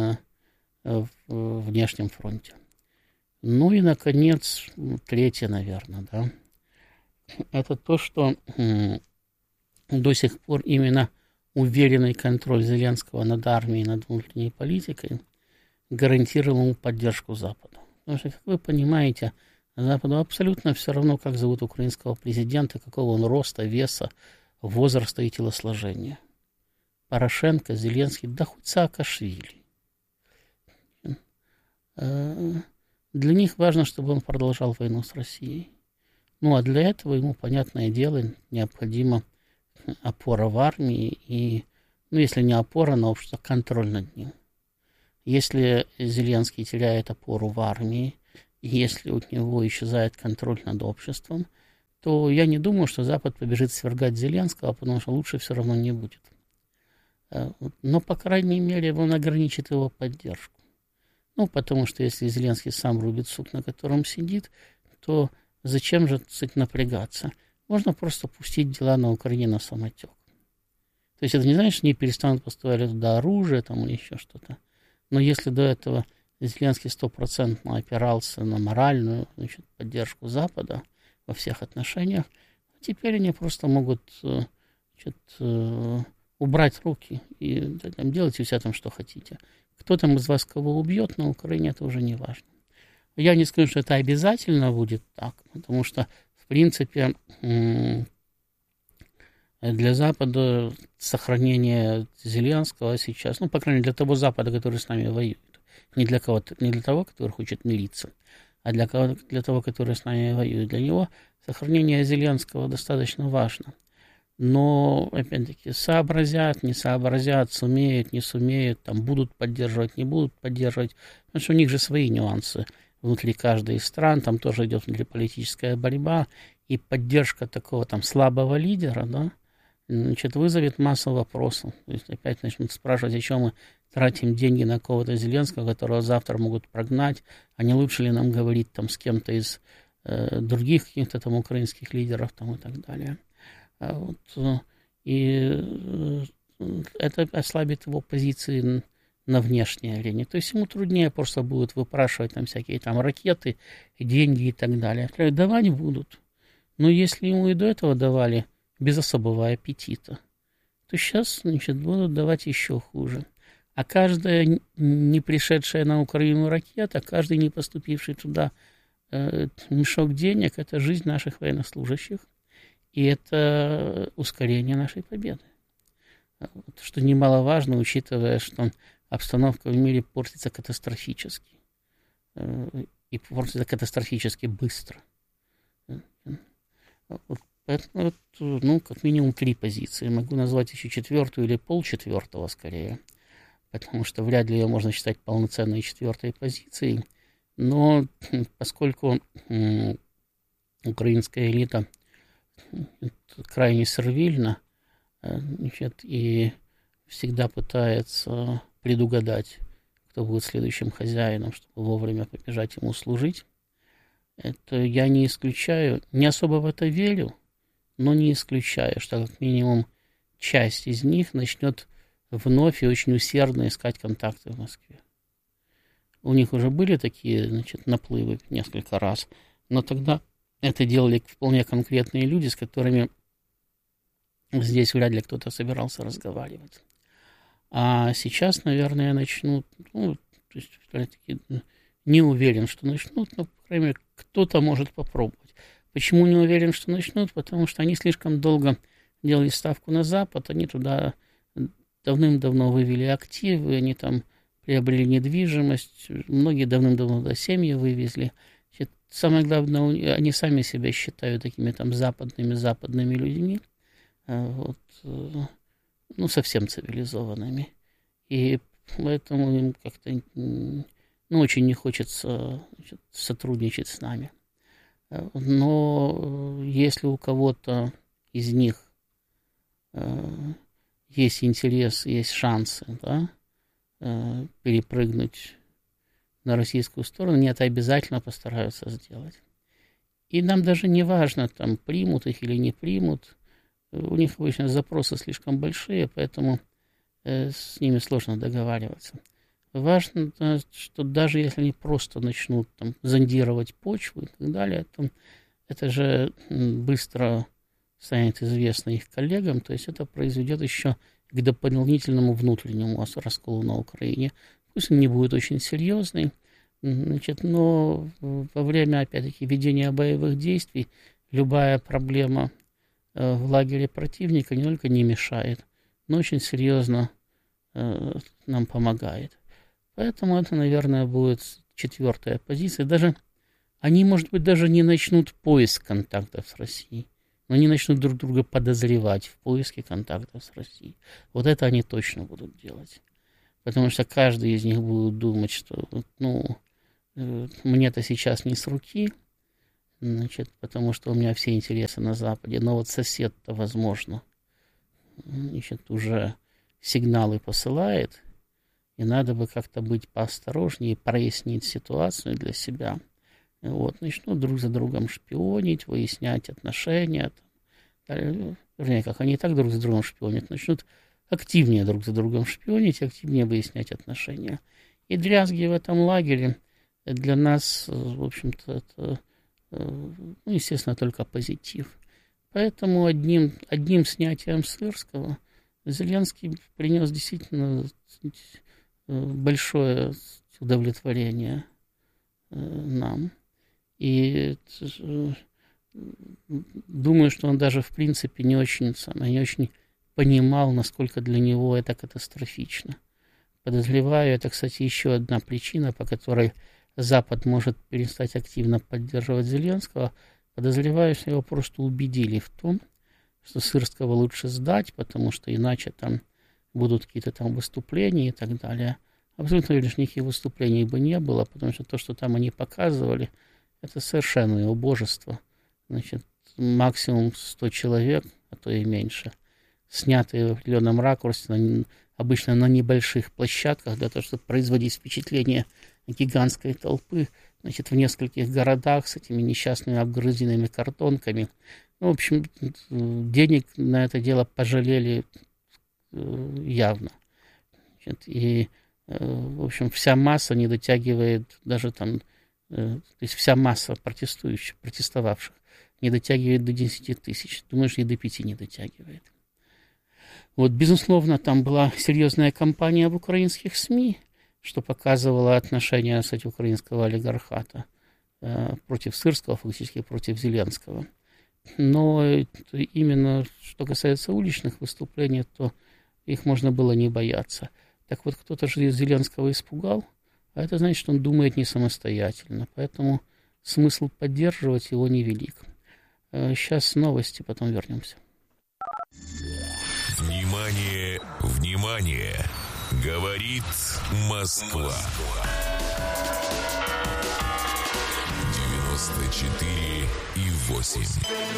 внешнем фронте. Ну и, наконец, третье, наверное, да, это то, что до сих пор именно уверенный контроль Зеленского над армией, над внутренней политикой гарантировал ему поддержку Запада. Потому что, как вы понимаете, Западу абсолютно все равно, как зовут украинского президента, какого он роста, веса, возраста и телосложения. Порошенко, Зеленский, да хоть Саакашвили. Для них важно, чтобы он продолжал войну с Россией. Ну, а для этого ему, понятное дело, необходима опора в армии и, ну, если не опора, но общество, контроль над ним. Если Зеленский теряет опору в армии, и если у него исчезает контроль над обществом, то я не думаю, что Запад побежит свергать Зеленского, потому что лучше все равно не будет. Но, по крайней мере, он ограничит его поддержку. Ну, потому что если Зеленский сам рубит сук, на котором сидит, то зачем же, кстати, напрягаться? Можно просто пустить дела на Украине на самотек. То есть это не значит, что не перестанут поставлять туда оружие там, или еще что-то. Но если до этого Зеленский 100% опирался на моральную, значит, поддержку Запада во всех отношениях, теперь они просто могут, значит, убрать руки и там, делайте все там, что хотите. Кто там из вас кого убьет на Украине, это уже не важно. Я не скажу, что это обязательно будет так, потому что, в принципе, для Запада сохранение Зеленского сейчас, ну, по крайней мере, для того Запада, который с нами воюет, не для того, который хочет мириться, а для того, который с нами воюет, для него сохранение Зеленского достаточно важно. Но, опять-таки, сообразят, не сообразят, сумеют, не сумеют, там, будут поддерживать, не будут поддерживать, потому что у них же свои нюансы внутри каждой из стран, там тоже идет внутриполитическая борьба, и поддержка такого там слабого лидера, да, значит, вызовет массу вопросов. То есть опять начнут спрашивать, о чем мы тратим деньги на какого-то Зеленского, которого завтра могут прогнать, а не лучше ли нам говорить там с кем-то из других каких-то там украинских лидеров там и так далее. Вот, и это ослабит его позиции на внешней арене. То есть ему труднее просто будет выпрашивать там всякие там ракеты, деньги и так далее. Давать будут. Но если ему и до этого давали без особого аппетита, то сейчас, значит, будут давать еще хуже. А каждая не пришедшая на Украину ракета, каждый не поступивший туда мешок денег, это жизнь наших военнослужащих. И это ускорение нашей победы. Вот, что немаловажно, учитывая, что обстановка в мире портится катастрофически. И портится катастрофически быстро. Вот, поэтому, ну, как минимум 3 позиции. Могу назвать еще 4-ю или полчетвертого скорее. Потому что вряд ли ее можно считать полноценной 4-й позицией. Но поскольку украинская элита крайне сервильно, значит, и всегда пытается предугадать, кто будет следующим хозяином, чтобы вовремя побежать ему служить. Это я не исключаю, не особо в это верю, но не исключаю, что как минимум часть из них начнет вновь и очень усердно искать контакты в Москве. У них уже были такие, значит, наплывы несколько раз, но тогда это делали вполне конкретные люди, с которыми здесь вряд ли кто-то собирался разговаривать. А сейчас, наверное, начнут, ну, то есть, не уверен, что начнут, но, по крайней мере, кто-то может попробовать. Почему не уверен, что начнут? Потому что они слишком долго делали ставку на Запад, они туда давным-давно вывели активы, они там приобрели недвижимость, многие давным-давно туда семьи вывезли. Самое главное, они сами себя считают такими там западными людьми, вот, ну, совсем цивилизованными. И поэтому им как-то, ну, очень не хочется, значит, сотрудничать с нами. Но если у кого-то из них есть интерес, есть шансы, да, перепрыгнуть на российскую сторону, они это обязательно постараются сделать. И нам даже не важно, там, примут их или не примут. У них обычно запросы слишком большие, поэтому с ними сложно договариваться. Важно, что даже если они просто начнут там зондировать почву и так далее, то это же быстро станет известно их коллегам, то есть это произведет еще к дополнительному внутреннему расколу на Украине. Пусть он не будет очень серьезный, значит, но во время, опять-таки, ведения боевых действий любая проблема в лагере противника не только не мешает, но очень серьезно нам помогает. Поэтому это, наверное, будет 4-я позиция. Даже они, может быть, даже не начнут поиск контактов с Россией, но они начнут друг друга подозревать в поиске контактов с Россией. Вот это они точно будут делать. Потому что каждый из них будет думать, что мне-то сейчас не с руки, значит, потому что у меня все интересы на Западе, но вот сосед-то, возможно, значит, уже сигналы посылает, и надо бы как-то быть поосторожнее, прояснить ситуацию для себя. Вот, начнут друг за другом шпионить, выяснять отношения. Вернее, как они и так друг за другом шпионят, начнут активнее друг за другом шпионить, активнее выяснять отношения. И дрязги в этом лагере для нас, в общем-то, это, естественно, только позитив. Поэтому одним снятием Сырского Зеленский принес действительно большое удовлетворение нам. И думаю, что он даже, в принципе, не очень понимал, насколько для него это катастрофично. Подозреваю, это, кстати, еще одна причина, по которой Запад может перестать активно поддерживать Зеленского. Подозреваю, что его просто убедили в том, что Сырского лучше сдать, потому что иначе там будут какие-то там выступления и так далее. Абсолютно лишь никаких выступлений бы не было, потому что то, что там они показывали, это совершенное убожество. Значит, максимум 100 человек, а то и меньше, снятые в определенном ракурсе, обычно на небольших площадках, для того, чтобы производить впечатление гигантской толпы, значит, в нескольких городах с этими несчастными обгрызенными картонками. В общем, денег на это дело пожалели явно. Значит, и, в общем, вся масса не дотягивает даже там, то есть вся масса протестовавших не дотягивает до 10 тысяч. Думаю, что и до 5 не дотягивает. Вот, безусловно, там была серьезная кампания в украинских СМИ, что показывало отношение, кстати, украинского олигархата против Сырского, фактически против Зеленского. Но именно что касается уличных выступлений, то их можно было не бояться. Так вот, кто-то же Зеленского испугал, а это значит, что он думает не самостоятельно. Поэтому смысл поддерживать его невелик. Сейчас новости, потом вернемся. Внимание, внимание! Говорит Москва. 94,8.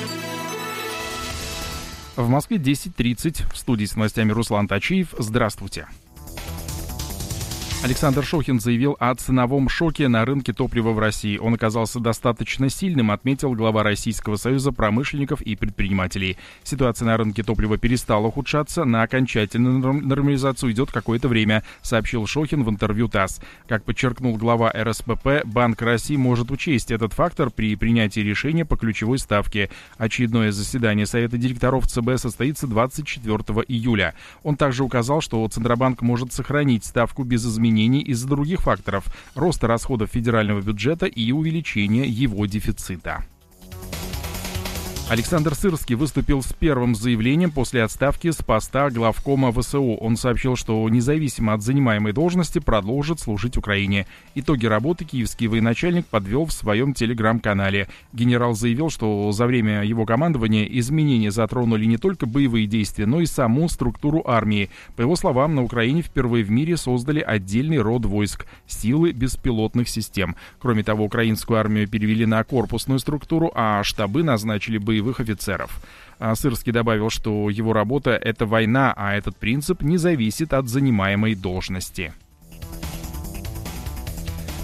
В Москве 10:30. В студии с новостями Руслан Тачиев. Здравствуйте. Александр Шохин заявил о ценовом шоке на рынке топлива в России. Он оказался достаточно сильным, отметил глава Российского союза промышленников и предпринимателей. Ситуация на рынке топлива перестала ухудшаться, на окончательную нормализацию идет какое-то время, сообщил Шохин в интервью ТАСС. Как подчеркнул глава РСПП, Банк России может учесть этот фактор при принятии решения по ключевой ставке. Очередное заседание Совета директоров ЦБ состоится 24 июля. Он также указал, что Центробанк может сохранить ставку без изменений из-за других факторов – роста расходов федерального бюджета и увеличения его дефицита. Александр Сырский выступил с первым заявлением после отставки с поста главкома ВСУ. Он сообщил, что независимо от занимаемой должности продолжит служить Украине. Итоги работы киевский военачальник подвел в своем телеграм-канале. Генерал заявил, что за время его командования изменения затронули не только боевые действия, но и саму структуру армии. По его словам, на Украине впервые в мире создали отдельный род войск – силы беспилотных систем. Кроме того, украинскую армию перевели на корпусную структуру, а штабы назначили боевых офицеров. Сырский добавил, что его работа – это война, а этот принцип не зависит от занимаемой должности.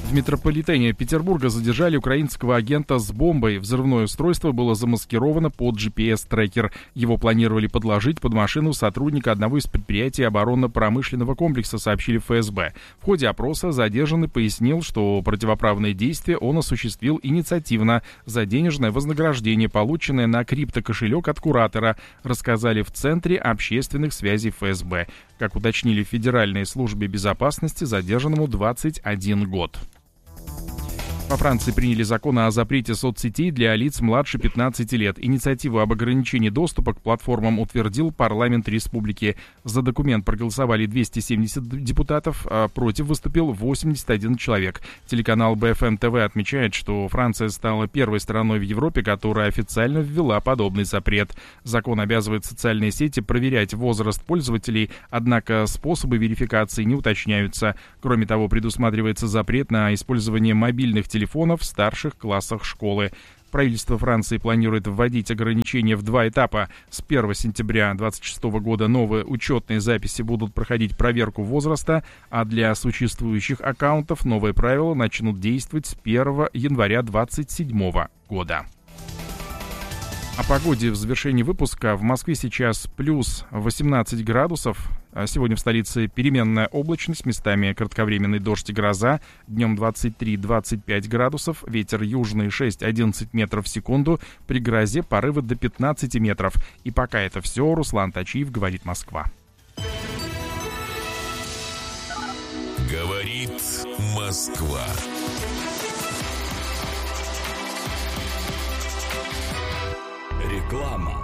В метрополитене Петербурга задержали украинского агента с бомбой. Взрывное устройство было замаскировано под GPS-трекер. Его планировали подложить под машину сотрудника одного из предприятий оборонно-промышленного комплекса, сообщили ФСБ. В ходе опроса задержанный пояснил, что противоправные действия он осуществил инициативно за денежное вознаграждение, полученное на криптокошелек от куратора, рассказали в Центре общественных связей ФСБ. Как уточнили в Федеральной службе безопасности, задержанному 21 год. Во Франции приняли закон о запрете соцсетей для лиц младше 15 лет. Инициативу об ограничении доступа к платформам утвердил парламент республики. За документ проголосовали 270 депутатов, а против выступил 81 человек. Телеканал БФМ ТВ отмечает, что Франция стала первой страной в Европе, которая официально ввела подобный запрет. Закон обязывает социальные сети проверять возраст пользователей, однако способы верификации не уточняются. Кроме того, предусматривается запрет на использование мобильных телефонов в старших классах школы. Правительство Франции планирует вводить ограничения в 2 этапа. С 1 сентября 2026 года новые учетные записи будут проходить проверку возраста, а для существующих аккаунтов новые правила начнут действовать с 1 января 2027 года. О погоде в завершении выпуска. В Москве сейчас плюс 18 градусов. Сегодня в столице переменная облачность, местами кратковременный дождь и гроза. Днем 23-25 градусов, ветер южный 6-11 метров в секунду, при грозе порывы до 15 метров. И пока это все, Руслан Тачиев, говорит Москва. Говорит Москва. Реклама.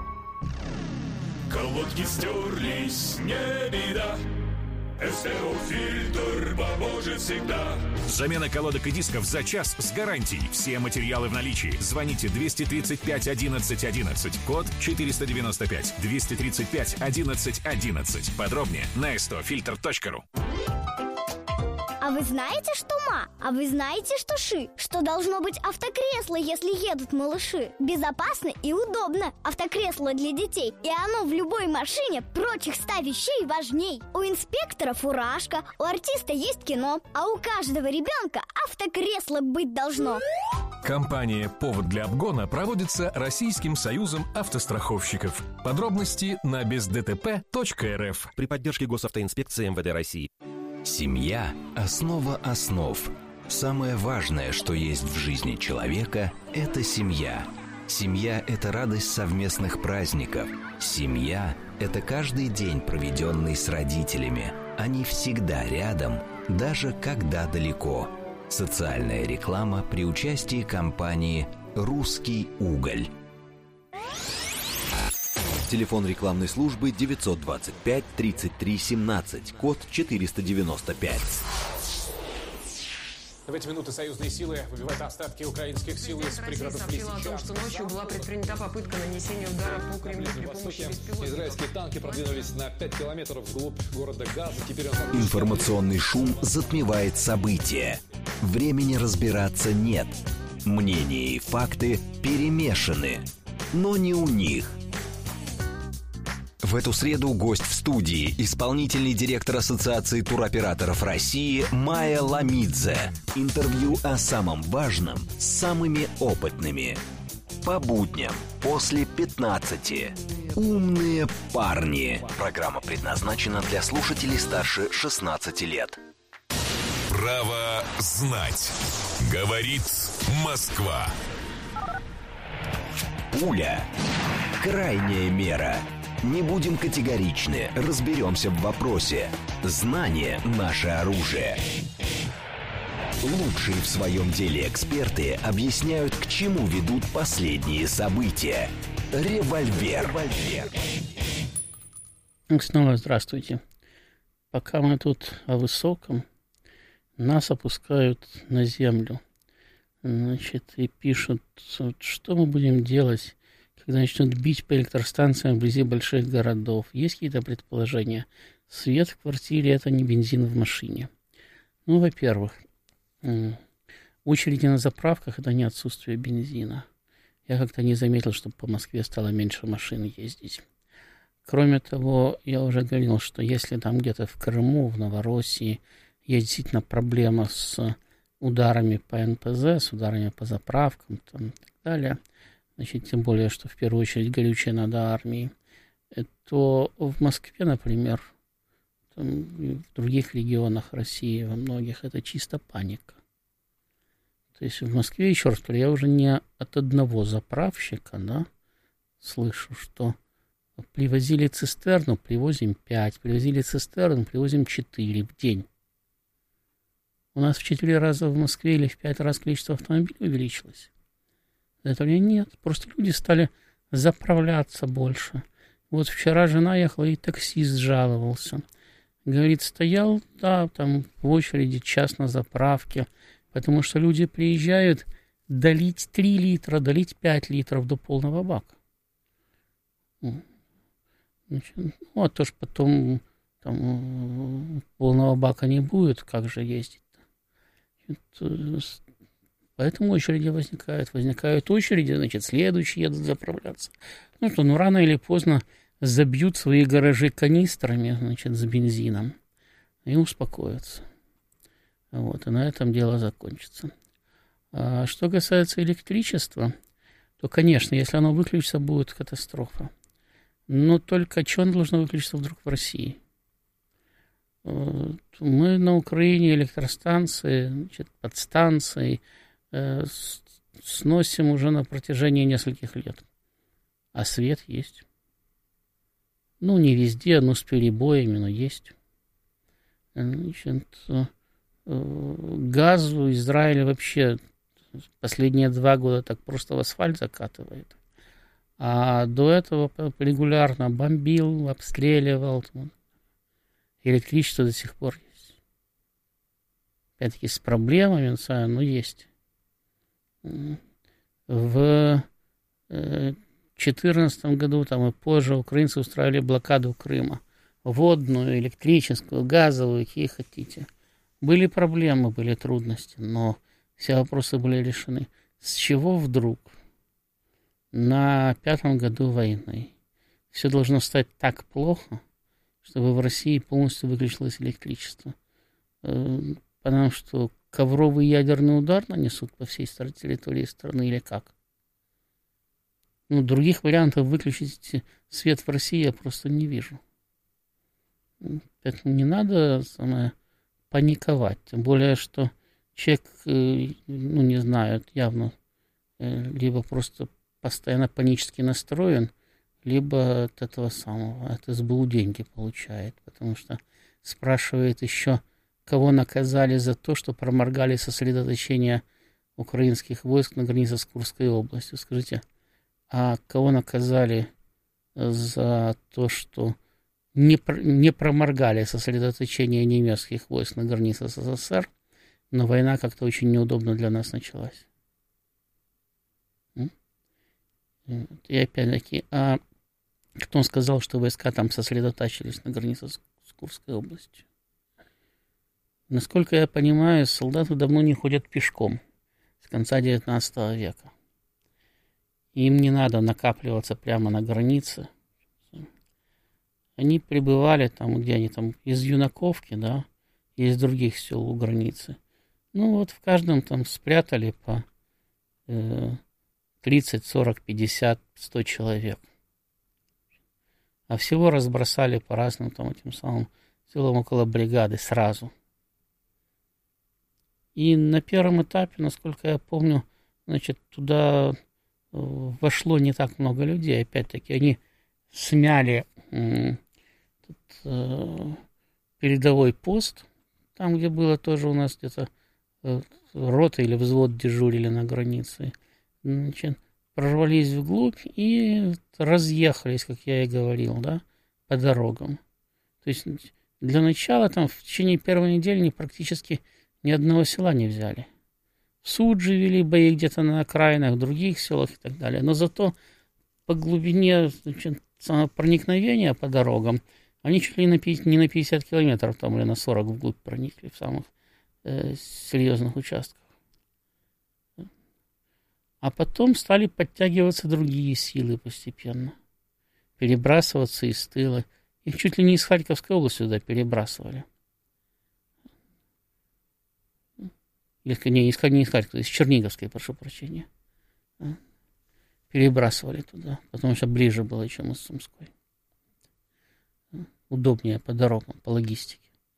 Колодки стерлись, не беда. СТО-фильтр поможет всегда. Замена колодок и дисков за час с гарантией. Все материалы в наличии. Звоните 235 11 11. Код 495. 235 11 11. Подробнее на stofilter.ru. А вы знаете, что ма? А вы знаете, что ши? Что должно быть автокресло, если едут малыши? Безопасно и удобно. Автокресло для детей. И оно в любой машине прочих 100 вещей важней. У инспектора фуражка, у артиста есть кино, а у каждого ребенка автокресло быть должно. Компания «Повод для обгона» проводится Российским союзом автостраховщиков. Подробности на бездтп.рф. При поддержке Госавтоинспекции МВД России. Семья – основа основ. Самое важное, что есть в жизни человека – это семья. Семья – это радость совместных праздников. Семья – это каждый день, проведенный с родителями. Они всегда рядом, даже когда далеко. Социальная реклама при участии компании «Русский уголь». Телефон рекламной службы 925 33 17, код 495. В эти минуты союзные силы выбивают остатки украинских сил из пригородов Лисичанска. Сообщила о том, что ночью была предпринята попытка нанесения удара по Кремлю при помощи беспилотников. Израильские танки продвинулись на 5 километров вглубь города Газа. Теперь Информационный шум затмевает события. Времени разбираться нет. Мнения и факты перемешаны. Но не у них. В эту среду гость в студии, исполнительный директор Ассоциации туроператоров России Майя Ламидзе. Интервью о самом важном с самыми опытными. По будням после 15. Умные парни. Программа предназначена для слушателей старше 16 лет. Право знать. Говорит Москва. Пуля. Крайняя мера. Не будем категоричны, разберемся в вопросе. Знание – наше оружие. Лучшие в своем деле эксперты объясняют, к чему ведут последние события. Револьвер. Снова здравствуйте. Пока мы тут о высоком, нас опускают на землю. Значит, и пишут, что мы будем делать, когда начнут бить по электростанциям вблизи больших городов. Есть какие-то предположения? Свет в квартире – это не бензин в машине. Ну, во-первых, очереди на заправках – это не отсутствие бензина. Я как-то не заметил, чтобы по Москве стало меньше машин ездить. Кроме того, я уже говорил, что если там где-то в Крыму, в Новороссии есть действительно проблема с ударами по НПЗ, с ударами по заправкам там, и так далее, значит, тем более, что в первую очередь горючее надо армии, то в Москве, например, там, и в других регионах России, во многих, это чисто паника. То есть в Москве, еще раз говорю, я уже не от одного заправщика, да, слышу, что привозили цистерну, привозим 5, привозили цистерну, привозим 4 в день. У нас в 4 раза в Москве или в 5 раз количество автомобилей увеличилось. Этого нет. Просто люди стали заправляться больше. Вот вчера жена ехала, и таксист жаловался. Говорит, стоял, да, там в очереди час на заправке, потому что люди приезжают долить 3 литра, долить 5 литров до полного бака. Значит, ну, а то ж потом там полного бака не будет, как же ездить-то? Поэтому очереди возникают очереди, значит, следующие едут заправляться. Ну что, ну рано или поздно забьют свои гаражи канистрами, значит, с бензином и успокоятся. Вот, и на этом дело закончится. А что касается электричества, то, конечно, если оно выключится, будет катастрофа. Но только что оно должно выключиться вдруг в России? Мы на Украине электростанции, значит, подстанции сносим уже на протяжении нескольких лет. А свет есть. Ну, не везде, но с перебоями, но есть. Значит, газу Израиль вообще последние 2 года так просто в асфальт закатывает. А до этого регулярно бомбил, обстреливал. Электричество до сих пор есть. Опять-таки с проблемами, но есть. В 2014 году там и позже украинцы устраивали блокаду Крыма. Водную, электрическую, газовую, какие хотите. Были проблемы, были трудности, но все вопросы были решены. С чего вдруг на 5-м году войны все должно стать так плохо, чтобы в России полностью выключилось электричество? Потому что ковровый ядерный удар нанесут по всей территории страны или как? Ну, других вариантов выключить свет в России я просто не вижу. Поэтому не надо паниковать. Тем более, что человек, ну, не знаю, явно либо просто постоянно панически настроен, либо от этого самого, от СБУ деньги получает. Потому что спрашивает еще, кого наказали за то, что проморгали сосредоточение украинских войск на границе с Курской областью. Скажите, а кого наказали за то, что не проморгали сосредоточение немецких войск на границе с СССР, но война как-то очень неудобно для нас началась? И опять-таки, а кто сказал, что войска там сосредотачивались на границе с Курской областью? Насколько я понимаю, солдаты давно не ходят пешком с конца 19 века. Им не надо накапливаться прямо на границе. Они прибывали там, где они там, из Юнаковки, да, и из других сел у границы. Ну вот в каждом там спрятали по 30, 40, 50, 100 человек. А всего разбросали по разным там этим самым селам около бригады сразу. И на первом этапе, насколько я помню, значит, туда вошло не так много людей. Опять-таки, они смяли передовой пост, там, где было тоже у нас где-то рота или взвод дежурили на границе. Значит, прорвались вглубь и разъехались, как я и говорил, да, по дорогам. То есть для начала там в течение первой недели они практически ни одного села не взяли. В Суджи вели бои где-то на окраинах, в других селах и так далее. Но зато по глубине, значит, проникновения по дорогам они чуть ли не на 50 километров там, или на 40 вглубь проникли в самых серьезных участках. А потом стали подтягиваться другие силы постепенно. Перебрасываться из тыла. Их чуть ли не из Харьковской области сюда перебрасывали. не из Харькова, из Черниговской, прошу прочения. Перебрасывали туда, потому что ближе было, чем из Сумской. Удобнее по дорогам, по логистике.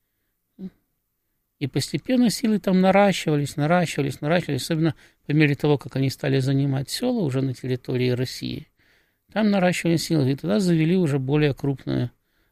И постепенно силы там наращивались, особенно по мере того, как они стали занимать села уже на территории России. Там наращивали силы, и туда завели уже более крупные,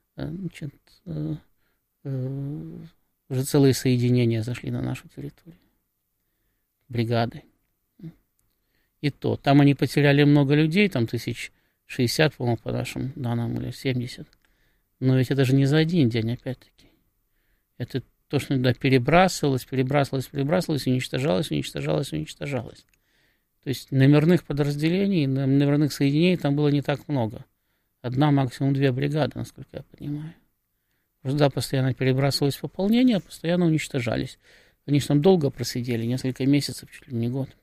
уже целые соединения зашли на нашу территорию. Бригады. И то. Там они потеряли много людей, там 1060, по-моему, по нашим данным, или 70. Но ведь это же не за один день, опять-таки. Это то, что иногда перебрасывалось, уничтожалось. То есть номерных подразделений, номерных соединений там было не так много. 1, максимум 2 бригады, насколько я понимаю. Туда постоянно перебрасывалось пополнение, постоянно уничтожались. Они же там долго просидели, несколько месяцев, чуть ли не год.